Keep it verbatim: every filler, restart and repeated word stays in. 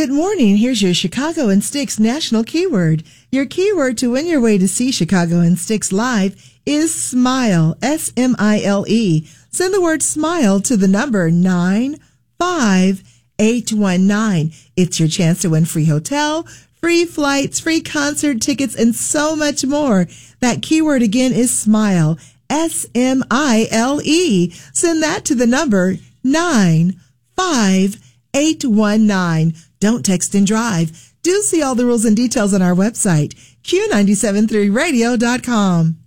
Good morning. Here's your Chicago and Sticks national keyword. Your keyword to win your way to see Chicago and Sticks live is SMILE, S M I L E. Send the word SMILE to the number nine five eight one nine. It's your chance to win free hotel, free flights, free concert tickets, and so much more. That keyword again is SMILE, S M I L E. Send that to the number nine five eight one nine. Don't text and drive. Do see all the rules and details on our website, Q nine seven three radio dot com.